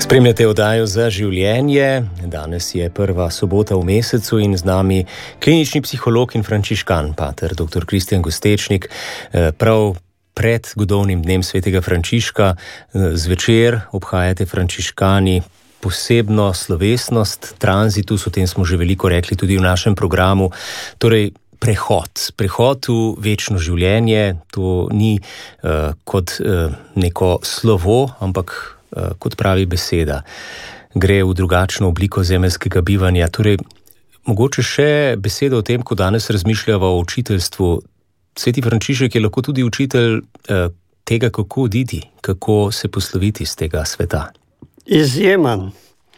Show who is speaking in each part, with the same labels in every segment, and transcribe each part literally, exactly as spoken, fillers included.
Speaker 1: Spremljate oddajo Za življenje. Danes je prva sobota v mesecu in z nami klinični psiholog in frančiškan, pater doktor Kristjan Gostečnik. Prav pred godovnim dnem svetega Frančiška zvečer obhajate frančiškani posebno slovesnost, tranzitus, o tem smo že veliko rekli tudi v našem programu. Torej, prehod, prehod v večno življenje, to ni uh, kot uh, neko slovo, ampak uh, kot pravi beseda. Gre v drugačno obliko zemeljskega bivanja. Torej, mogoče še beseda o tem, ko danes razmišljava o učiteljstvu. Sveti Frančišek je lahko tudi učitelj uh, tega, kako oditi, kako se posloviti z tega sveta.
Speaker 2: Izjemen.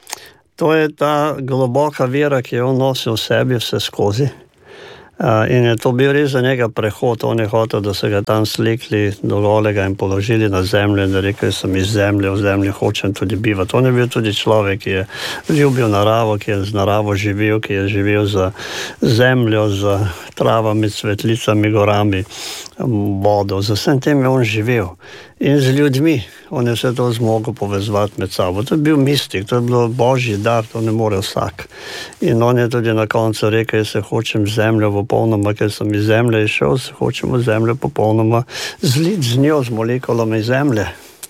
Speaker 2: To je ta globoka vera, ki jo nosi v sebi vse skozi. Uh, in je to bil res za njega prehod. On je hotel, da se ga tam slikli do golega in položili na zemljo in da rekel, sem iz zemlje, v zemlji hočem tudi bivati. On je bil tudi človek, ki je ljubil naravo, ki je z naravo živel, ki je živel za zemljo, za travami, cvetlicami, gorami, vodo. Za vsem tem je on živel. In z ljudmi. On je vse to zmogel povezovati med sabo. To je bil mistik, to je bilo božji dar, to ne more vsak. In on je tudi na koncu rekel, jaz se hočem zemljo popolnoma, ker sem iz zemlje išel, se hočem v zemljo popolnoma zlit z njo, z molekulami zemlje.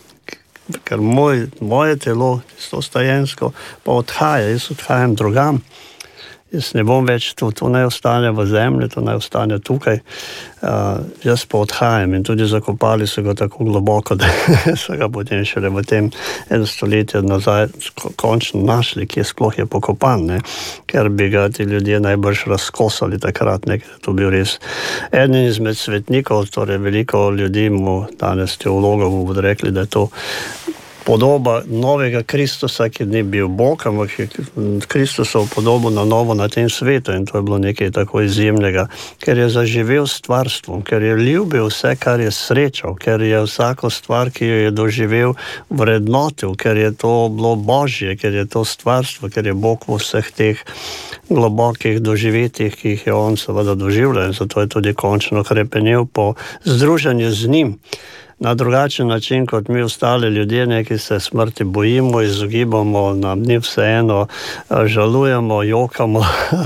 Speaker 2: Ker moj, moje telo, to stajensko, pa odhaja, jaz odhajam drugam. Jaz ne bom več tu, to ne ostane v zemlji, to ne ostane tukaj. Uh, jaz pa odhajam in tudi zakopali so ga tako globoko, da so ga potem šele v tem eno stoletje nazaj končno našli, kje sploh je pokopan, ne? Ker bi ga ti ljudje najbrž razkosali takrat, ne? To bil res eden izmed svetnikov, torej veliko ljudi mu danes teologov mu bodo rekli, da je to podoba novega Kristusa, ki ni bil Bog, ampak je Kristusov podobo na novo na tem svetu in to je bilo nekaj tako izjemnega, ker je zaživel s stvarstvom, ker je ljubil vse, kar je srečal, ker je vsako stvar, ki jo je doživel, vrednotil, ker je to bilo Božje, ker je to stvarstvo, ker je Bog v vseh teh globokih doživetjih, ki jih je on seveda doživljal in zato je tudi končno hrepenel po združenju z njim. Na drugačen način, kot mi ostali ljudje, neki se smrti bojimo, izogibamo, nam ni vseeno, žalujemo, jokamo,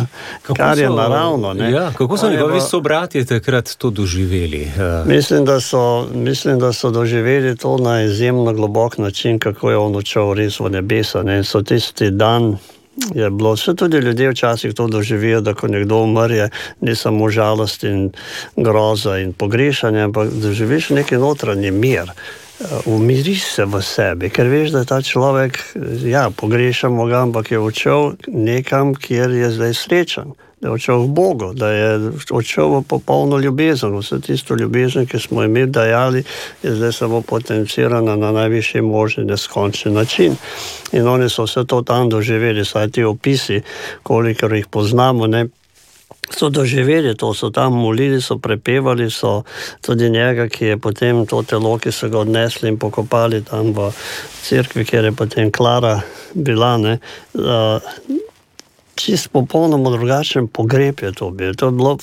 Speaker 2: kar je naravno. Ne?
Speaker 1: Ja, kako so njegovi sobratje takrat to doživeli?
Speaker 2: Mislim da, so, mislim, da so doživeli to na izjemno globok način, kako je on odšel res v nebesa. Ne? So tisti dan je bilo, vse tudi ljudje včasih to doživijo, da ko nekdo umrje, ni samo žalost in groza in pogrešanje, ampak doživiš neki notranji mir. Umiriš se v sebi, ker veš, da je ta človek, ja, pogrešamo ga, ampak je odšel nekam, kjer je zdaj srečen. Da je odšel v Bogu, da je odšel v popolno ljubezen. Vse tisto ljubezen, ki smo imeli dajali, je zdaj samo potencirana na najvišji možni neskončni način. In oni so vse to tam doživeli, saj ti opisi, kolikor jih poznamo, ne, so doživeli to, so tam molili, so prepevali, so tudi njega, ki je potem to telo, ki so ga odnesli in pokopali tam v cerkvi, kjer je potem Klara bila, ne, uh, čist popolnoma drugačen pogreb je to bil. To je bilo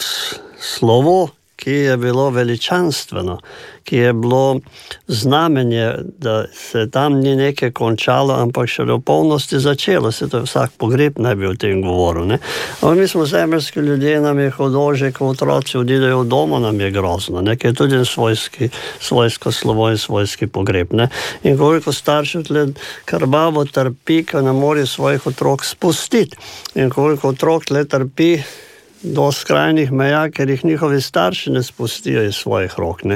Speaker 2: slovo, ki je bilo veličanstveno, ki je bilo znamenje, da se tam ni nekaj končalo, ampak še v polnosti začelo. Se to je vsak pogreb naj bi o tem govoril. Ne? Ampak mi smo zemeljski ljudje, nam je hudo, že ko otroci odidejo v domu, nam je grozno. Ne? Ker je tudi svojski, svojsko slovo in svojski pogreb. Ne? In koliko staršev tle krvavo trpi, ko ne more svojih otrok spustiti. In koliko otrok tle trpi do skrajnih meja, ker jih njihovi starši ne spustijo iz svojih rok. Ne,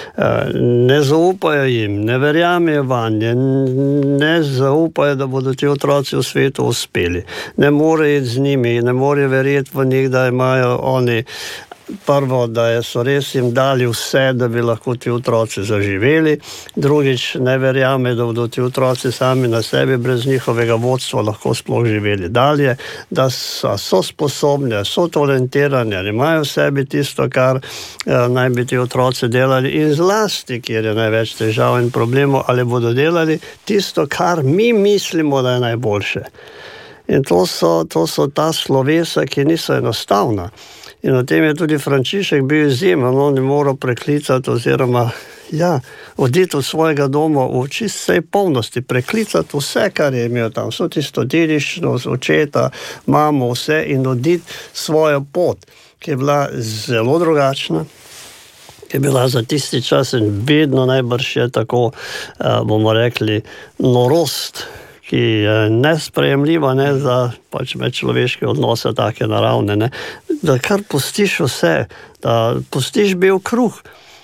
Speaker 2: ne zaupajo jim, ne verjamejo vanje, ne zaupajo, da bodo ti otroci v svetu uspeli. Ne morejo iti z njimi, ne morejo verjeti v njih, da imajo oni prvo, da so res jim dali vse, da bi lahko ti otroci zaživeli. Drugič, ne verjame, da bodo ti otroci sami na sebi brez njihovega vodstva lahko sploh živeli dalje, da so, so sposobni, so talentirani, imajo v sebi tisto, kar eh, naj bi ti otroci delali in zlasti, kjer je največ težav in problemov, ali bodo delali tisto, kar mi mislimo, da je najboljše. In to so, to so ta slovesa, ki niso enostavna. In o tem je tudi Frančišek bil izjemen, on je moral preklicati oziroma Ja, oditi od svojega doma v čistej polnosti, preklicati vse, kar je imel tam, vso tisto dediščino, očeta, mamo, vse in oditi svojo pot, ki je bila zelo drugačna, ki je bila za tisti čas in vedno najbrž je tako, bomo rekli, norost, ki je nesprejemljiva, ne, za pač medčloveške odnose take naravne, ne, da kar pustiš vse, da pustiš bel kruh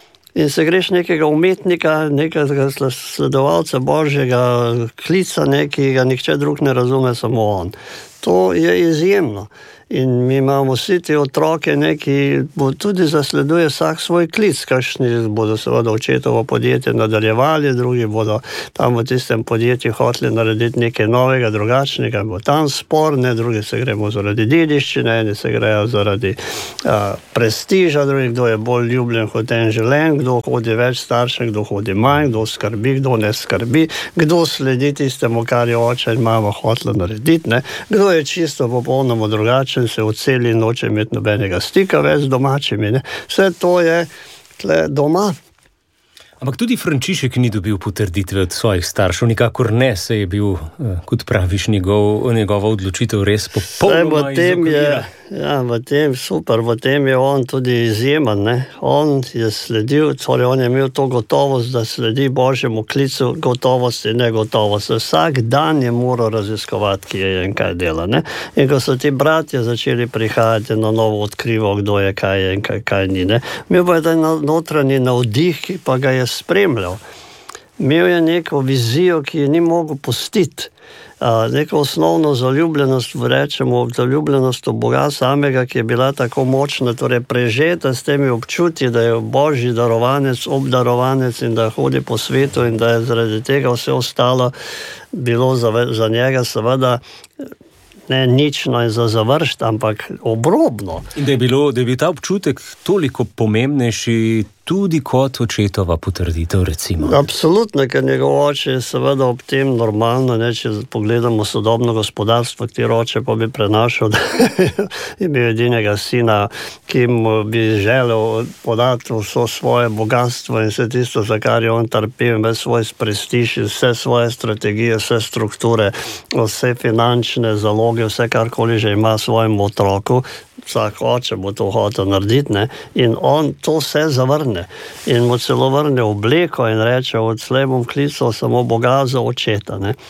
Speaker 2: in se greš nekega umetnika, nekega sledovalca Božjega klica, ki ga nihče drug ne razume, samo on. To je izjemno. In mi imamo vsi te otroke, ne, ki tudi zasleduje vsak svoj klic, kakšni bodo seveda očetovo podjetje nadaljevali, drugi bodo tam v tistem podjetju hoteli narediti nekaj novega, drugačnega, bo tam spor, ne, drugi se gremo zaradi dediščine, eni se grejo zaradi a, prestiža, drugi, kdo je bolj ljubljen kot en želen, kdo hodi več staršem, kdo hodi manj, kdo skrbi, kdo ne skrbi, kdo sledi tistemu, kar je oče in mama hotela narediti, ne, kdo je čisto popolnoma drugačen, se odseli in noče imeti nobenega stika več z domačimi. Ne? Vse to je tle doma.
Speaker 1: Ampak tudi Frančišek ni dobil potrditve od svojih staršev, nikakor ne, se je bil, kot praviš, njegov, njegova odločitev res popolnoma izokvira.
Speaker 2: Ja, v tem super, v tem je on tudi izjemen, ne. On je sledil, torej on je imel to gotovost, da sledi Božjemu klicu, gotovost in negotovost. Vsak dan je moral raziskovati, ki je in kaj dela, ne. In ko so ti bratje začeli prihajati na novo odkrival, kdo je, kaj je in kaj, kaj ni, ne. Imel pa je ta notranji navdih, ki pa ga je spremljal. Imel je neko vizijo, ki je ni mogel pustiti. Uh, neko osnovno zaljubljenost, rečemo, zaljubljenost v Boga samega, ki je bila tako močna, torej prežeta s temi občutji, da je Božji darovanec, obdarovanec in da hodi po svetu in da je zaradi tega vse ostalo bilo za, za njega seveda ne nično in za završt, ampak obrobno.
Speaker 1: In da je, bilo, da je bil ta občutek toliko pomembnejši tudi kot očetova potrditev, recimo.
Speaker 2: Absolutno, ker njegov oče je seveda ob tem normalno, ne, če pogledamo sodobno gospodarstvo, katero oče pa bi prenašal, da je bil edinega sina, ki mu bi želel podati vso svoje bogatstvo in vse tisto, za kar je on trpel, bez svoj prestiž, vse svoje strategije, vse strukture, vse finančne zaloge, vse karkoli že ima svojemu otroku, vsak oče bo to hotel narediti, ne? In on to vse zavrne in mu celo vrne obleko in reče, odslej bom klical samo Boga za očeta, ne?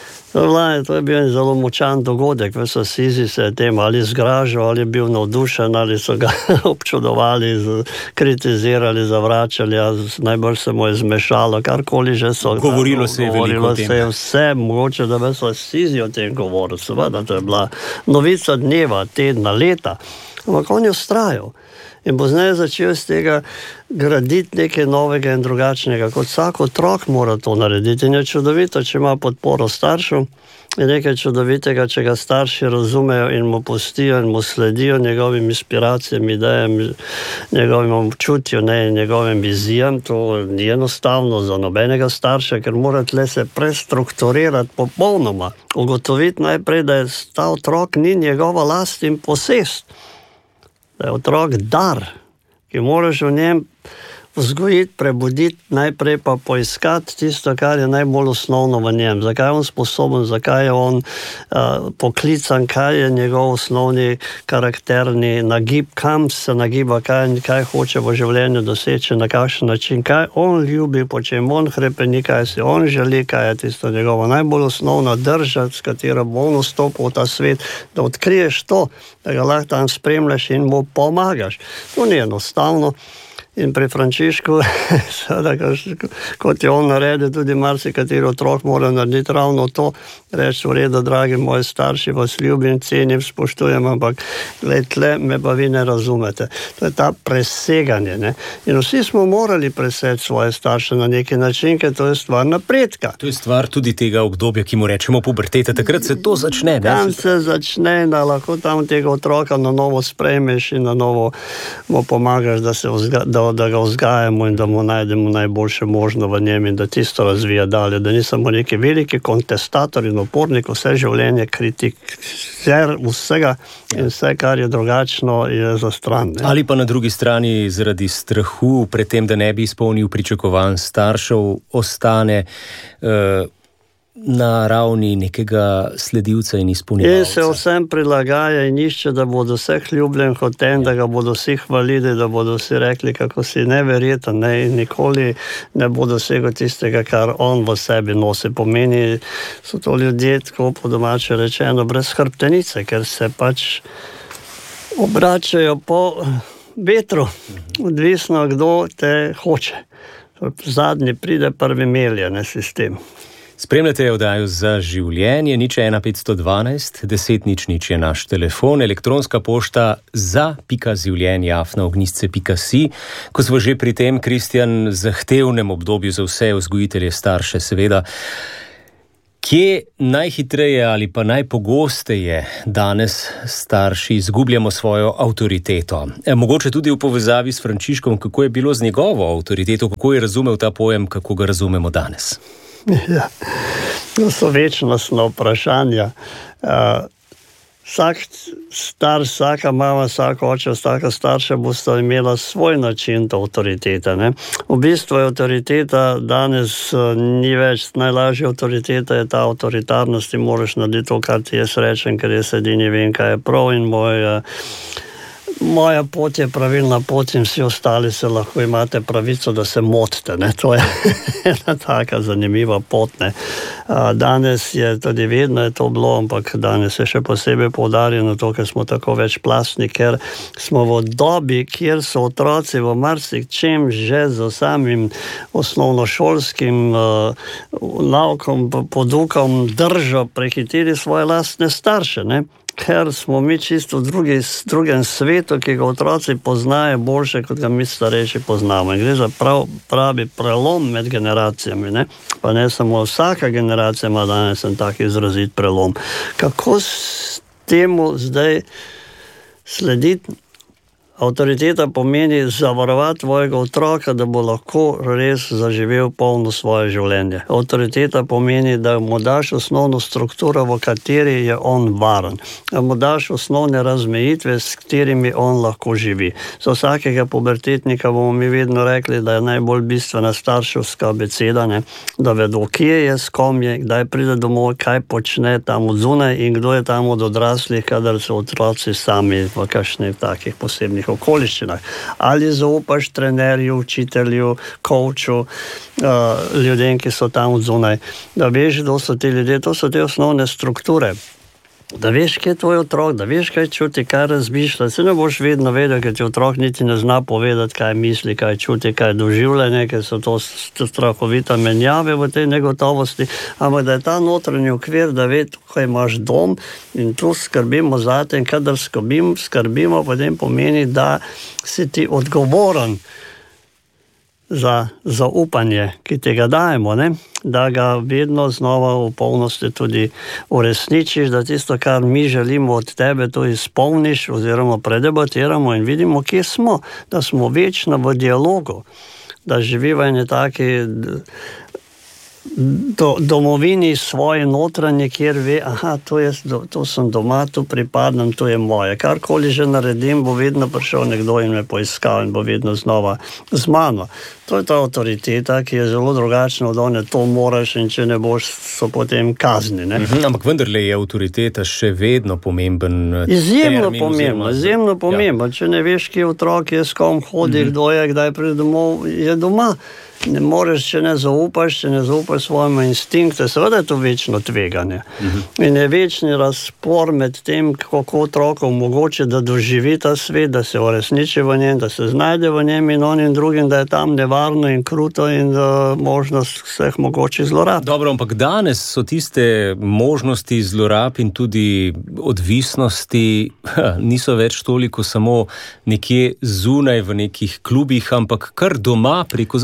Speaker 2: To je bil zelo močan dogodek, v Asizi se je tem ali zgražal, ali je bil navdušen, ali so ga občudovali, kritizirali, zavračali, najbolj se mu je zmešalo, karkoli že so.
Speaker 1: Govorilo se je veliko o tem.
Speaker 2: Se je vse, mogoče, da bi so Asizi o tem govoril, seveda, to je bila novica dneva, tedna, leta, ampak on je vztrajal. In pozneje začel z tega graditi nekaj novega in drugačnega, kot vsak otrok mora to narediti. In je čudovito, če ima podporo staršev, je nekaj čudovitega, če ga starši razumejo in mu pustijo in mu sledijo njegovim inspiracijam, idejam, njegovim občutju, ne, njegovim vizijam. To ni enostavno za nobenega starša, ker mora tle se prestrukturirati popolnoma. Ugotoviti najprej, da je ta otrok ni njegova last in posest. Da je otrok dar, ki moraš v njem vzgojiti, prebuditi, najprej pa poiskati tisto, kar je najbolj osnovno v njem. Zakaj je on sposoben, zakaj je on uh, poklican, kaj je njegov osnovni karakterni nagib, kam se nagiba, kaj, kaj hoče v življenju doseči, na kakšen način, kaj on ljubi, po čem on hrepeni, kaj si on želi, kaj je tisto njegova najbolj osnovna drža, s katero bo on vstopil v ta svet, da odkriješ to, da ga lahko tam spremljaš in mu pomagaš. To ni enostavno. In pri Frančišku, kot je on naredil, tudi marsikateri otrok mora narediti ravno to, reči v redu, dragi moji starši, vas ljubim, cenim, spoštujem, ampak gled, tle me pa vi ne razumete. To je ta preseganje, ne? In vsi smo morali preseči svoje starše na neki način, ker to je stvar napredka.
Speaker 1: To je stvar tudi tega obdobja, ki mu rečemo puberteta, takrat se to začne. Ne?
Speaker 2: Tam se začne, da lahko tam tega otroka na novo sprejmeš in na novo mu pomagaš, da se vzga, da da, da ga vzgajamo in da mu najdemo najboljše možno v njem in da tisto razvija dalje, da ni samo neki veliki kontestator in opornik, vse življenje, kritik vsega in vse, kar je drugačno, je za stran. Ne?
Speaker 1: Ali pa na drugi strani zaradi strahu pred tem, da ne bi izpolnil pričakovanj staršev, ostane uh, na ravni nekega sledilca in izpolnjevalca.
Speaker 2: In se vsem prilagaja in išče, da bodo vseh ljubljen hoten, da ga bodo vsi hvalili, da bodo vsi rekli, kako si neverjeten, ne, in nikoli ne bo dosegel tistega, kar on v sebi nosi. Pomeni, so to ljudje, tako po domače rečeno, brez hrbtenice, ker se pač obračajo po vetru, odvisno, kdo te hoče. Zadnji pride, prvi melje, ne sistem.
Speaker 1: Spremljate oddajo Za življenje, nič ena petsto dvanajst, deset nič nič je naš telefon, elektronska pošta za pika življenje afna ognjišče pika si. Ko smo že pri tem, Kristjan, zahtevnem obdobju za vse vzgojitelje, starše, seveda, kje najhitreje ali pa najpogosteje danes starši izgubljamo svojo avtoriteto? E, mogoče tudi v povezavi s Frančiškom, kako je bilo z njegovo avtoriteto, kako je razumel ta pojem, kako ga razumemo danes?
Speaker 2: Ja, to so večnostna vprašanja. Uh, vsak star, vsaka mama, vsak oče, vsaka starša bosta imela svoj način avtoritete. Ne? V bistvu je avtoriteta danes uh, ni več, najlažja avtoriteta je ta avtoritarnost in moraš narediti to, kar ti jaz rečem, ker jaz edini vem, kaj je prav in moj uh, moja pot je pravilna pot in vsi ostali se lahko imate pravico, da se motite. Ne? To je ena taka zanimiva pot. Ne? Danes je tudi vedno je to bilo, ampak danes je še posebej poudarjeno to, ker smo tako večplastni, ker smo v dobi, kjer so otroci v marsičem že z samim osnovnošolskim uh, naukom, podukom držo prehiteli svoje lastne starše. Ne? Ker smo mi čisto v drugi, drugem svetu, ki ga otroci poznajo boljše, kot ga mi starejši poznamo. In gre za prav, pravi prelom med generacijami. Ne? Pa ne samo vsaka generacija ima danes en tak izrazit prelom. Kako s temu zdaj slediti? Avtoriteta pomeni zavarovati tvojega otroka, da bo lahko res zaživel polno svoje življenje. Avtoriteta pomeni, da mu daš osnovno strukturo, v kateri je on varen. Da mu daš osnovne razmejitve, s katerimi on lahko živi. Za vsakega pubertetnika bomo mi vedno rekli, da je najbolj bistvena starševska abeceda, ne? Da vedo, kje je, s kom je, kdaj pride domov, kaj počne tam od zunaj in kdo je tam od odraslih, kadar so otroci sami v kakšnih takih posebnih okoliščinah. Ali zaupaš trenerju, učitelju, coachu, uh, ljudem, ki so tam od zunaj. Da veš, kdo so ti ljudje, to so te osnovne strukture. Da veš, kje je tvoj otrok, da veš, kaj čuti, kaj razmišlja. Se ne boš vedno vedel, ker ti otrok niti ne zna povedati, kaj misli, kaj čuti, kaj doživlja, ker so to strahovita menjave v tej negotovosti. Ampak da je ta notranji okvir, da ve, tukaj imaš dom in tu skrbimo zate in kadar skrbim, skrbimo, potem pomeni, da si ti odgovoren za zaupanje, ki ti ga dajemo, ne? Da ga vedno znova v polnosti tudi uresničiš, da tisto, kar mi želimo od tebe, to izpolniš oziroma predebatiramo in vidimo, kje smo, da smo večno v dialogu, da živiva ene taki do, domovini svoje notranje, kjer ve, aha, to, je, to sem doma, tu pripadam, to je moje. Karkoli že naredim, bo vedno prišel nekdo in me poiskal in bo vedno znova z mano. To je ta avtoriteta, ki je zelo drugačna od one, to moraš in če ne boš, so potem kazni. Ne?
Speaker 1: Mhm, ampak vendarle je avtoriteta še vedno pomemben.
Speaker 2: Izjemno pomembno, izjemno pomembno. Ja. Če ne veš, kje otrok je, s kom hodi, mhm. kdo je, kdaj pride domov, je doma. Ne moreš, če ne zaupaš, če ne zaupaš svojemu instinktu, seveda je to večno tveganje. Uh-huh. In je večni razpor med tem, kako otroku omogoči, da doživi ta svet, da se uresniči v njem, da se znajde v njem in onim drugim, da je tam nevarno in kruto in da možnost vseh mogočih zlorab.
Speaker 1: Dobro, ampak danes so tiste možnosti zlorab in tudi odvisnosti ha, niso več toliko samo nekje zunaj v nekih klubih, ampak kar doma preko zaslona.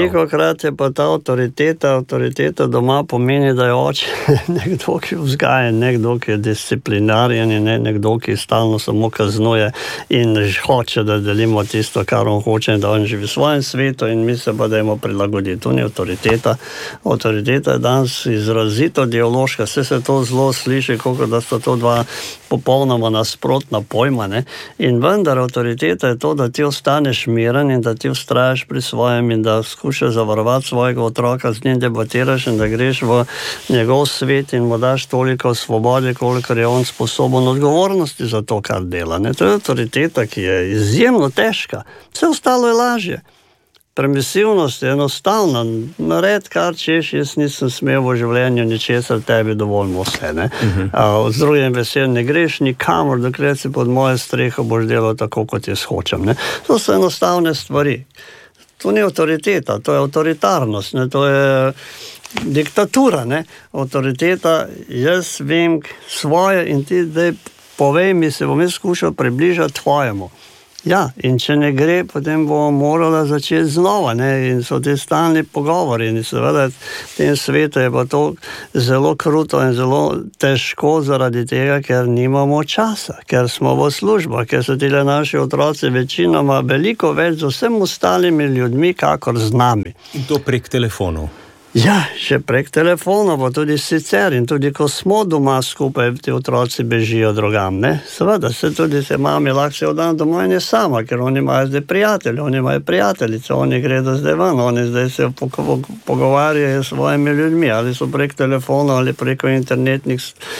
Speaker 2: Veliko krat je pa ta avtoriteta, avtoriteta doma pomeni, da je oče nekdo, ki vzgaja, nekdo, ki je disciplinarjen in ne nekdo, ki stalno samo kaznuje in hoče, da delimo tisto, kar on hoče, da on živi v svojem svetu in mi se pa dajmo prilagoditi. To ni avtoriteta. Avtoriteta je danes izrazito dialoška, vse se to zelo sliši, kako da sta to dva popolnoma nasprotna pojma, ne? In vendar avtoriteta je to, da ti ostaneš miren in da ti ustrajaš pri svojem in da skušaš zavarovati svojega otroka, z njim debatiraš in da greš v njegov svet in mu daš toliko svobode, kolikor je on sposoben odgovornosti za to, kar dela. Ne? To je avtoriteta, ki je izjemno težka. Vse ostalo je lažje. Permisivnost je enostavna. Nared, kar češ, jaz nisem smel v življenju ničesar, tebi dovoljmo vse. Ne? Uh-huh. A, z drugim veseljem ne greš nikamor, dokler si pod moje streho boš delal tako, kot jaz hočem. Ne? To so enostavne stvari. To ni avtoriteta, to je avtoritarnost, ne? To je diktatura. Ne? Avtoriteta, jaz vem svoje in ti zdaj povej mi, se bom jaz skušal približati tvojemu. Ja, in če ne gre, potem bomo morali začeti znova, ne, in so ti stalni pogovori in seveda v tem svetu je pa to zelo kruto in zelo težko zaradi tega, ker nimamo časa, ker smo v službah, ker so tile naši otroci večinoma veliko več z vsem ostalimi ljudmi, kakor z nami.
Speaker 1: In to prek telefonov.
Speaker 2: Ja, še prek telefona, pa tudi sicer in tudi ko smo doma skupaj, ti otroci bežijo drugam, ne? Seveda, se tudi se mami lahko se odan doma in je sama, ker oni imajo zdaj prijatelje, oni imajo prijateljice, oni gredo zdaj ven, oni zdaj se pogovarjajo s svojimi ljudmi, ali so prek telefona, ali preko internetnih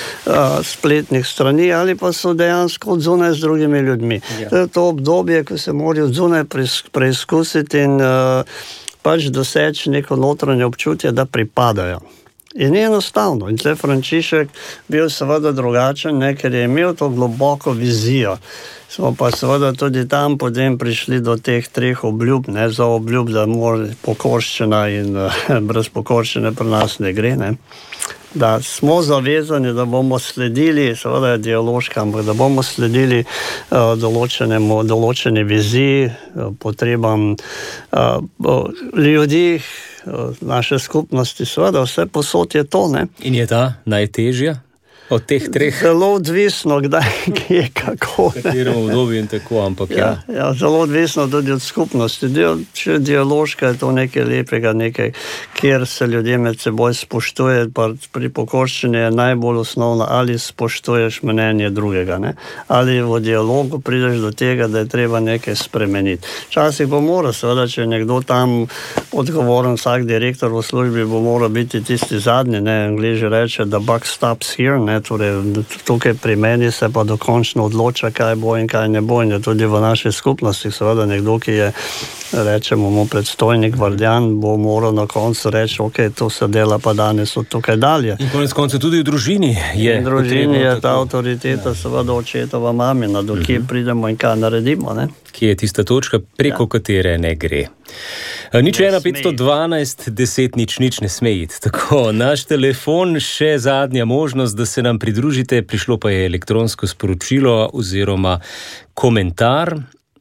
Speaker 2: uh, spletnih strani, ali pa so dejansko odzunaj z drugimi ljudmi. Ja. To je to obdobje, ko se morajo odzunaj preizkusiti in uh, pač doseči neko notranje občutje, da pripadajo. In je enostavno. In tle Frančišek bil seveda drugačen, ne, ker je imel to globoko vizijo. Smo pa seveda tudi tam potem prišli do teh treh obljub, ne, za obljub, da mora pokorščina in uh, brez pokorščine pri nas ne gre, ne. Da smo zavezani, da bomo sledili, seveda je dialoška, ampak da bomo sledili uh, določenemu, določeni viziji, uh, potrebam uh, ljudi, uh, naše skupnosti, seveda vse posod je to, ne.
Speaker 1: In je ta najtežja od teh treh?
Speaker 2: Zelo odvisno, kdaj, kje, kako.
Speaker 1: V katerem obdobju in tako, ampak ja.
Speaker 2: Ja, ja, zelo odvisno tudi od skupnosti. Del, če dialoška je to nekaj lepega, nekaj, kjer se ljudje med seboj spoštuje, pa pri pokorščini je najbolj osnovno, ali spoštuješ mnenje drugega, ne? Ali v dialogu prideš do tega, da je treba nekaj spremeniti. Včasih bo mora, seveda, če je nekdo tam odgovoren, vsak direktor v službi bo mora biti tisti zadnji, ne, Angliži reče, the buck stops here, ne, torej tukaj pri meni se pa dokončno odloča, kaj bo in kaj ne bo, in je tudi v naši skupnosti seveda nekdo, ki je, rečemo mu predstojnik, gvardijan, bo moral na koncu reči, ok, to se dela pa danes od tukaj dalje.
Speaker 1: In konec konca tudi v družini je.
Speaker 2: In v družini je ta avtoriteta, ja, seveda očetova mamina, do kje uh-huh. pridemo in kaj naredimo, ne?
Speaker 1: Ki je tista točka, preko ja. katere ne gre. Nič ena petsto dvanajst deset nič nič ne smejiti. Tako, naš telefon, še zadnja možnost, da se nam pridružite, prišlo pa je elektronsko sporočilo oziroma komentar.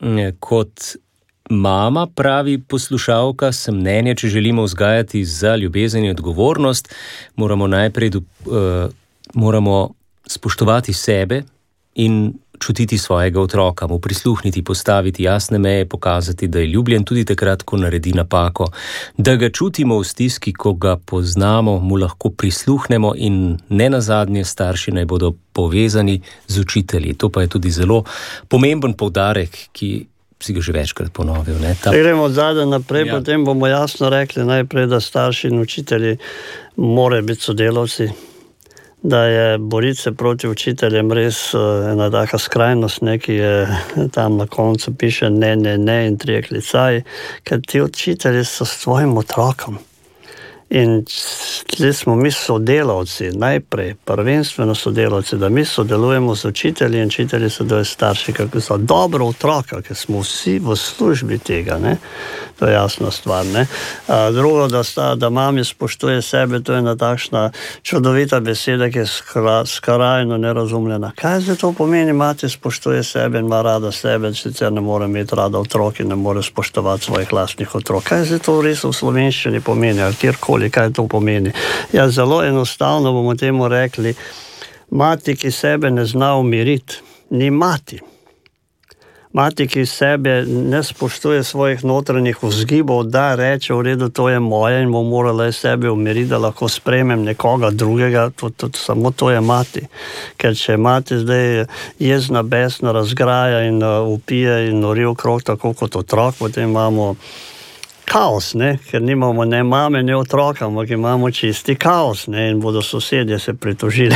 Speaker 1: Kot mama, pravi poslušalka, sem mnenja, če želimo vzgajati za ljubezen in odgovornost, moramo najprej uh, moramo spoštovati sebe in čutiti svojega otroka, mu prisluhniti, postaviti jasne meje, pokazati, da je ljubljen tudi takrat, ko naredi napako, da ga čutimo v stiski, ko ga poznamo, mu lahko prisluhnemo in ne nazadnje starši naj bodo povezani z učitelji. To pa je tudi zelo pomemben poudarek, ki si ga že večkrat ponovil. Ne? Ta...
Speaker 2: Gremo od zadaj naprej, ja. Potem bomo jasno rekli najprej, da starši in učitelji morajo biti sodelavci, da je boriti se proti učiteljem res ena taka skrajnost, neki je tam na koncu piše ne, ne, ne in trije klicaji, ker ti učitelji so s tvojim otrokom. In tle smo mi sodelavci, najprej, prvenstveno sodelavci, da mi sodelujemo z učitelji in učitelji sodelujejo starši, kako so dobro otroka, ker smo vsi v službi tega, ne? To je jasna stvar, ne? A, drugo, da, sta, da mami spoštuje sebe, to je ena takšna čudovita beseda, ki je skra, skrajno nerazumljena. Kaj zdaj to pomeni, mati spoštuje sebe in ima rada sebe, sicer ne more imeti rada otrok in ne more spoštovati svojih lastnih otrok. Kaj zdaj to res v slovenščini pomeni, ali kjerkoli, kaj to pomeni? Ja, zelo enostavno bomo temu rekli, mati, ki sebe ne zna umiriti, ni mati. Mati, ki sebe ne spoštuje svojih notranjih vzgibov, da reče, v redu, to je moje in bo morala sebe umiriti, da lahko sprejmem nekoga drugega, to, to, samo to je mati. Ker če mati zdaj jezna, besna, razgraja in uh, upije in nori okrog tako kot otrok, potem imamo kaos, ne? Ker nimamo ne mame, ne otroka, ampak imamo čisti kaos, ne? In bodo sosedje se pritožili.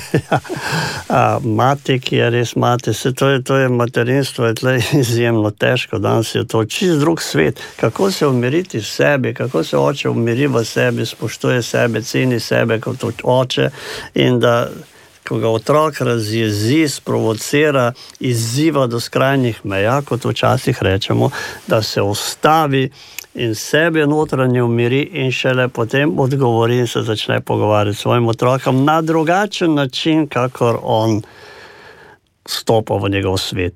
Speaker 2: A, mati, ki je res mati, se to je, to je materinstvo, je tle izjemno težko, danes je to čist drug svet. Kako se umiriti v sebi, kako se oče umiri v sebi, spoštuje sebe, ceni sebe kot oče in da ko ga otrok razjezi, sprovocira, izziva do skrajnih meja, kot včasih rečemo, da se ustavi in sebe notranje umiri in šele potem odgovori in se začne pogovarjati s svojim otrokom na drugačen način, kakor on stopa v njegov svet.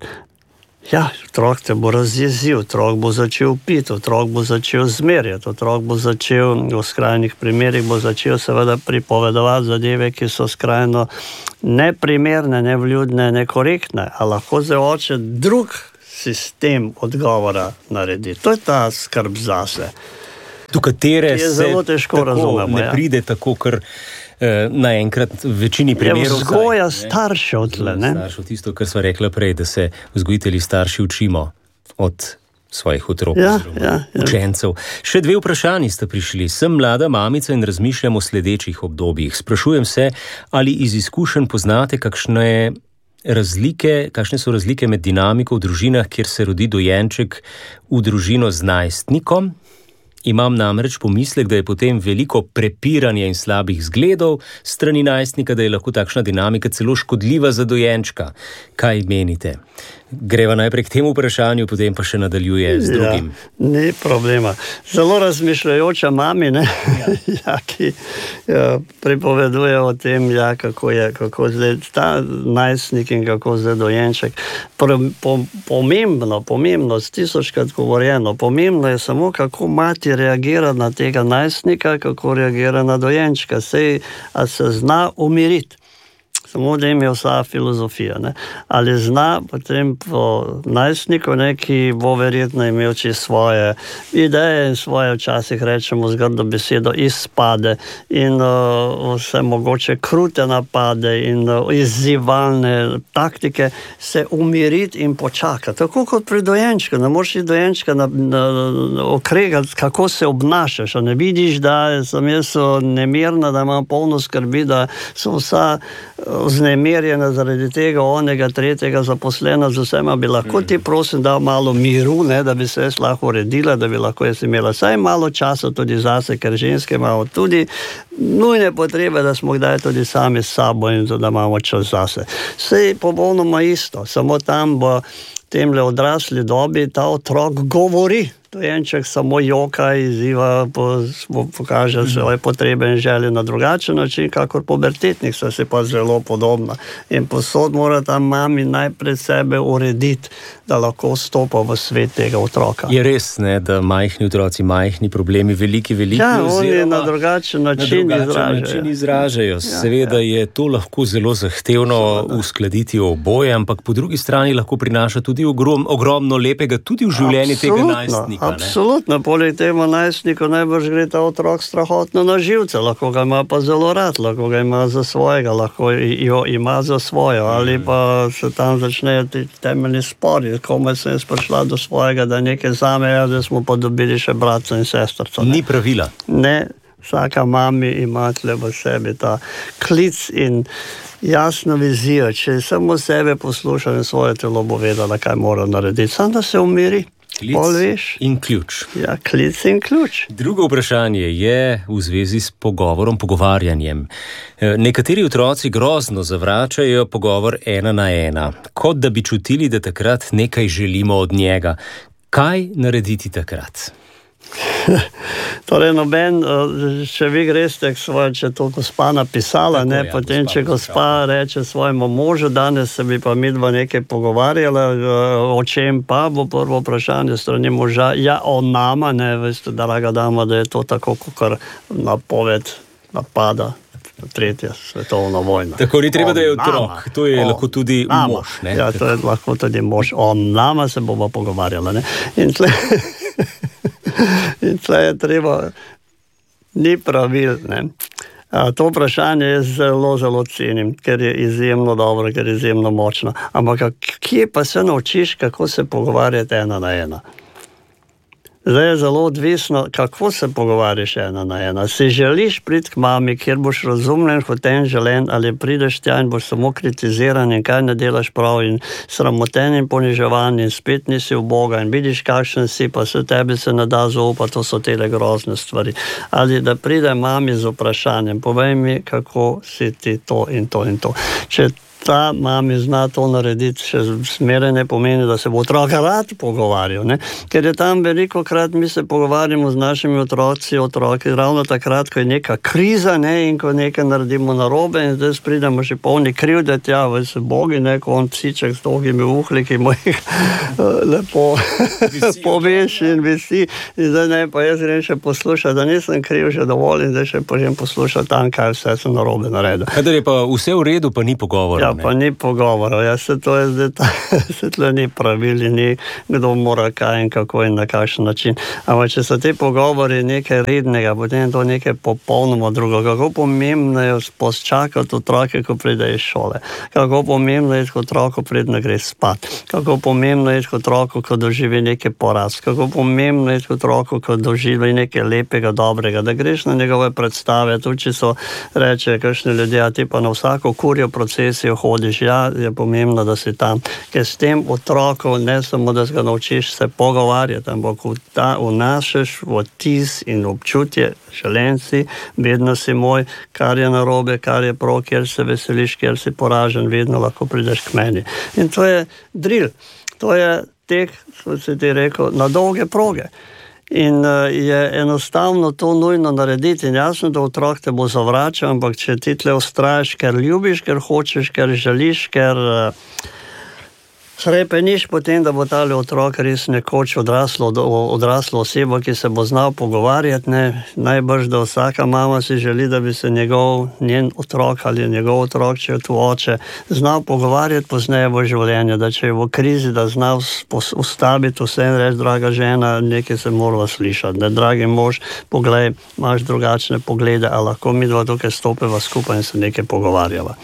Speaker 2: Ja, otrok te bo razjezil, otrok bo začel piti, otrok bo začel zmerjati, otrok bo začel, v skrajnih primerih bo začel seveda pripovedovati zadeve, ki so skrajno neprimerne, nevljudne, nekorektne, a lahko zdaj oče drug sistem odgovora naredi. To je ta skrb zase,
Speaker 1: do katere
Speaker 2: je zelo težko razumemo.
Speaker 1: Ne pride tako, ker eh, naenkrat v večini primerov
Speaker 2: vzgoja staršev tle, ne?
Speaker 1: Staršev, tisto, kar sva rekla prej, da se vzgojitelji starši učimo od svojih otrok,
Speaker 2: ja,
Speaker 1: oziroma
Speaker 2: ja, ja.
Speaker 1: učencev. Še dve vprašanji sta prišli. Sem mlada mamica in razmišljam o sledečih obdobjih. Sprašujem se, ali iz izkušenj poznate kakšne razlike, kakšne so razlike med dinamiko v družinah, kjer se rodi dojenček v družino z najstnikom. Imam namreč pomislek, da je potem veliko prepiranja in slabih zgledov strani najstnika, da je lahko takšna dinamika celo škodljiva za dojenčka. Kaj menite? Greva najprej k temu vprašanju, potem pa še nadaljuje z drugim.
Speaker 2: Ja, ni problema. Zelo razmišljajoča mami, ne? Ja. Ja, ki ja, pripoveduje o tem, ja, kako je, kako zdaj ta najstnik in kako zdaj dojenček. Pro, po, pomembno, pomembno, tisočkrat govorjeno, pomembno je samo, kako mati reagira na tega najstnika, kako reagira na dojenčka. Sej, a se zna umiriti. Samo da jim je vsa filozofija, ne? Ali zna potem po najstniku, ne, ki bo verjetno imel čisto svoje ideje in svoje, včasih rečemo zgrdo besedo, izpade in uh, vse mogoče krute napade in uh, izzivalne taktike, se umiriti in počakati. Tako kot pri dojenčku, ne moreš dojenčka na, na, na, okregati, kako se obnašaš, a ne vidiš, da sem jaz nemirna, da imam polno skrbi, da so vsa vznemirjena zaradi tega, onega, tretjega zaposlena z vsema, bi lahko ti prosim dal malo miru, ne, da bi se jaz lahko uredila, da bi lahko jaz imela vsaj malo časa tudi zase, ker ženske imamo tudi nujne potrebe, da smo kdaj tudi sami s sabo in da imamo čas zase. Sej popolnoma isto, samo tam bo temle odrasli dobi ta otrok govori. Dojenček samo joka, izziva, po, pokaže svoje potrebe in želje na drugačen način, kakor pubertetnik, so se pa zelo podobna. In posod mora ta mami najprej sebe urediti, da lahko vstopa v svet tega otroka.
Speaker 1: Je res, ne, da majhni otroci, majhni problemi, veliki, veliki,
Speaker 2: ja,
Speaker 1: oziroma
Speaker 2: oni na drugačen način,
Speaker 1: na drugačen
Speaker 2: izražajo.
Speaker 1: način izražajo.
Speaker 2: Ja,
Speaker 1: Seveda
Speaker 2: ja.
Speaker 1: je to lahko zelo zahtevno Seveda. uskladiti oboje, ampak po drugi strani lahko prinaša tudi ogrom, ogromno lepega tudi v življenju tega najstnika.
Speaker 2: Absolutno, poleg tega najstniku najbrž gre ta otrok strahotno na živce, lahko ga ima pa zelo rad, lahko ga ima za svojega, lahko jo ima za svojo, ali pa se tam začnejo ti temeljni spori, komaj sem jaz prišla do svojega, da nekaj zame, da smo pa dobili še bratca in sestrca.
Speaker 1: Ni pravila.
Speaker 2: Ne, vsaka mami ima tle v sebi ta klic in jasno vizijo, če samo sebe posluša in svoje telo bo vedela, kaj mora narediti, samo da se umiri.
Speaker 1: Klic in ključ.
Speaker 2: Ja, klic in ključ.
Speaker 1: Drugo vprašanje je v zvezi s pogovorom, pogovarjanjem. Nekateri otroci grozno zavračajo pogovor ena na ena, kot da bi čutili, da takrat nekaj želimo od njega. Kaj narediti takrat?
Speaker 2: Torej, noben, če vi greste k svoje, če to gospa napisala, tako, ne, ja, potem, gospa, če gospa reče svojemu možu, danes se bi pa midva nekaj pogovarjala, o čem pa bo prvo vprašanje strani moža, ja, o nama, ne, veste, draga dama, da je to tako, kot napoved napada tretja svetovna vojna.
Speaker 1: Tako ni treba, o da je otrok, to je o lahko tudi nama. Mož, ne?
Speaker 2: Ja, to je lahko tudi mož, o nama se bomo pogovarjala, ne, in tle... In tle je treba, ni pravil, ne. A, to vprašanje je zelo, zelo cenim, ker je izjemno dobro, ker je izjemno močno. Ampak kje pa se naučiš, kako se pogovarjati ena na ena? Zdaj je zelo odvisno, kako se pogovarjaš ena na ena. Si želiš priti k mami, kjer boš razumljen, hoten, želen, ali prideš tja in boš samo kritiziran in kaj ne delaš prav in sramoten in poniževan in spet nisi v Boga in vidiš, kakšen si, pa se tebi se ne da zaupati, to so tele grozne stvari. Ali da pride mami z vprašanjem, povej mi, kako si ti to in to in to. Če ta mami zna to narediti, še zmeraj ne pomeni, da se bo otrok rad pogovarjal, ne? Ker je tam veliko krat, mi se pogovarjamo z našimi otroci, otroki, ravno takrat, ko je neka kriza, ne, in ko nekaj naredimo narobe in zdaj pridemo še polni krivde tja, v se bogi, ne, ko on psiček s dolgimi uhli, ki mu jih lepo poveš in visi, in zdaj ne, pa jaz grem še poslušati, da nisem kriv že dovolj in zdaj še požem poslušati tam, kaj vse sem narobe naredil.
Speaker 1: Kadar je pa vse v redu, pa ni pogovora.
Speaker 2: Ja, pa ni pogovora. Ja, se to je zdaj, ta, se tle ni pravili, ni kdo mora kaj in kako in na kakšen način. Ampak če so te pogovori nekaj rednega, potem je to nekaj popolnoma drugo. Kako pomembno je posčakati otroke, ko pride iz šole. Kako pomembno je k otroku pride, gre spat. Kako pomembno je k otroku, ko doživi nekaj poraz. Kako pomembno je k otroku, ko doživi nekaj lepega, dobrega. Da greš na njegove predstave, tudi če so reče, kakšni ljudje, a ti pa na vsako kurjo procesijo hodiš, ja, je pomembno, da si tam. Ker s tem otrokom ne samo, da ga naučiš se pogovarjati, ampak vnašaš vtis in občutje, želen si, vedno si moj, kar je narobe, kar je prav, kjer se veseliš, kjer si poražen, vedno lahko prideš k meni. In to je drill. To je tek, kot si ti rekel, na dolge proge. In uh, je enostavno to nujno narediti. In jasno, da otrok te bo zavračal, ampak če ti tle ustrajaš, ker ljubiš, ker hočeš, ker želiš, ker uh, hrepeniš potem, da bo tale otrok res nekoč odraslo, odraslo osebo, ki se bo znal pogovarjati, ne, najbrž, da vsaka mama si želi, da bi se njegov, njen otrok ali njegov otrok, če je tu oče, znal pogovarjati pozneje v življenju, da če je v krizi, da znal ustaviti vse in reči, draga žena, nekaj se morala slišati, ne, dragi mož, poglej, imaš drugačne poglede, a lahko mi dva tukaj stopeva skupaj in se nekaj pogovarjava.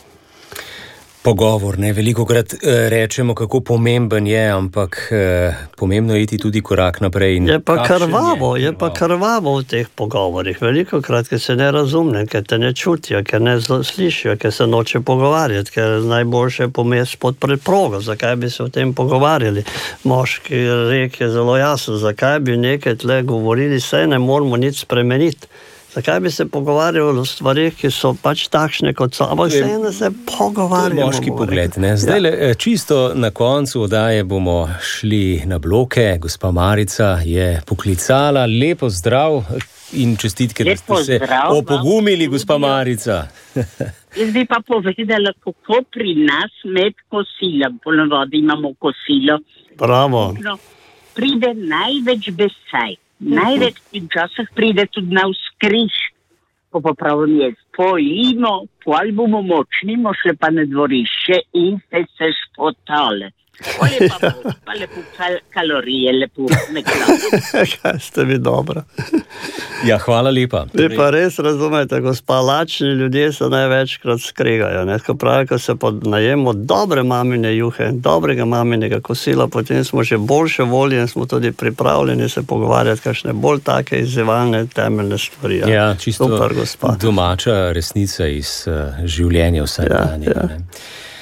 Speaker 1: Pogovor, ne, veliko krat eh, rečemo, kako pomemben je, ampak eh, pomembno je iti tudi korak naprej. In
Speaker 2: je pa krvavo, je, je pa krvavo v teh pogovorih. Veliko krat, ker se ne razumne, ker te ne čutijo, ker ne slišijo, ker se noče pogovarjati, ker najboljše je pomesti pod preprogo. Zakaj bi se o tem pogovarjali? Moški rek je zelo jasen, zakaj bi nekaj tle govorili, saj ne moramo nič spremeniti. Zakaj bi se pogovarjali o stvarih, ki so pač takšne, kot so, ampak se eno se pogovarjamo.
Speaker 1: Moški pogled, ne? Zdaj le, ja. Čisto na koncu oddaje bomo šli na bloke. Gospa Marica je poklicala. Lepo zdrav in čestitke, da ste se opogumili, gospa Marica.
Speaker 3: Jaz bi pa povedala, kako pri nas med kosilom, ponovadi imamo kosilo.
Speaker 2: Bravo.
Speaker 3: Pride največ besaj. Največ in časih pride tudi na vzkriž, ko pa pravim jaz, pojimo, pol bomo močni, šle pa na dvorišče in ste se spotale. Pol je pa, pa lepo kal, kalorije, lepo nekaj.
Speaker 2: Kaj ste vi dobro.
Speaker 1: Ja, hvala lepa.
Speaker 2: Vi pa res razumete, gospa, lačni ljudje se največkrat skregajo. Ne? Ko pravi, ko se najemo dobre mamine juhe, dobrega maminega kosila, potem smo že boljše volje in smo tudi pripravljeni se pogovarjati, kakšne bolj take izzivalne temeljne stvari. Ja,
Speaker 1: ja čisto
Speaker 2: super,
Speaker 1: domača resnica iz uh, življenja vsakdanja. Ja, ja.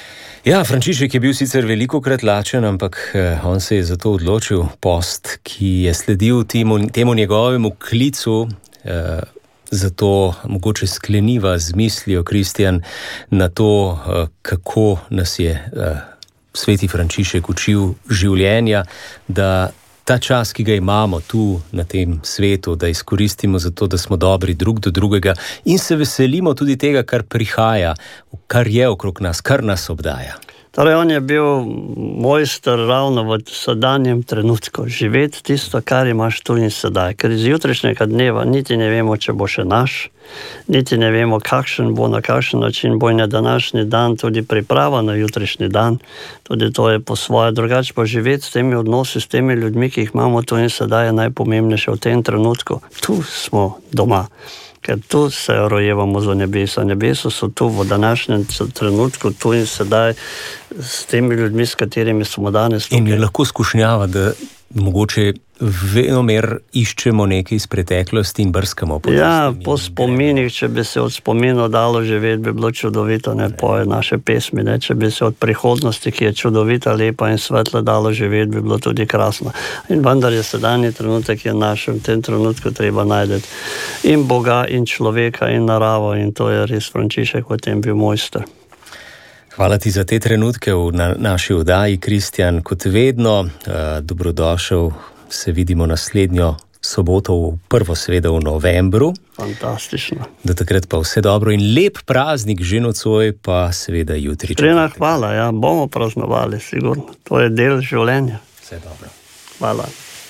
Speaker 1: Ja, Frančišek je bil sicer velikokrat lačen, ampak eh, on se je zato odločil. Post, ki je sledil temu, temu njegovemu klicu, eh, zato mogoče skleniva z mislijo, Kristjan, na to, eh, kako nas je eh, sveti Frančišek učil življenja, da ta čas, ki ga imamo tu na tem svetu, da izkoristimo za to, da smo dobri drug do drugega in se veselimo tudi tega, kar prihaja, kar je okrog nas, kar nas obdaja.
Speaker 2: Torej, on je bil mojster ravno v sedanjem trenutku, živeti tisto, kar imaš tu in sedaj. Ker iz jutrišnjega dneva niti ne vemo, če bo še naš, niti ne vemo, kakšen bo, na kakšen način bo in na današnji dan tudi priprava na jutrišnji dan. Tudi to je po svoje, drugače pa živeti s temi odnosi, s temi ljudmi, ki jih imamo tu in sedaj, je najpomembnejše v tem trenutku. Tu smo doma. Ker tu se rojevamo za nebesa. Nebesa so tu v današnjem trenutku, tu in sedaj s temi ljudmi, s katerimi smo danes tukaj.
Speaker 1: In je lahko skušnjava, da mogoče venomer iščemo nekaj iz preteklosti in brskamo po
Speaker 2: Ja, po spominih, če bi se od spominov dalo živeti, bi bilo čudovito, ne poje naše pesmi, ne? Če bi se od prihodnosti, ki je čudovita, lepa in svetla, dalo živeti, bi bilo tudi krasno. In vendar je sedanji trenutek, je naš, v tem trenutku treba najdeti in Boga, in človeka, in naravo, in to je res Frančišek v tem bil mojster.
Speaker 1: Hvala ti za te trenutke v na, naši oddaji, Kristjan. Kot vedno, uh, dobrodošel, se vidimo naslednjo soboto, v prvo seveda v novembru.
Speaker 2: Fantastično.
Speaker 1: Do takrat pa vse dobro in lep praznik že nocoj, pa seveda jutri.
Speaker 2: Trena hvala, ja, bomo praznovali, sigurno. To je del življenja.
Speaker 1: Vse dobro.
Speaker 2: Hvala.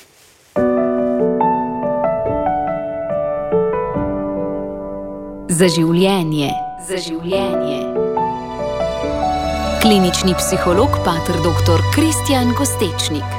Speaker 4: Za življenje. Za življenje. Klinični psiholog pater doktor Kristjan Gostečnik.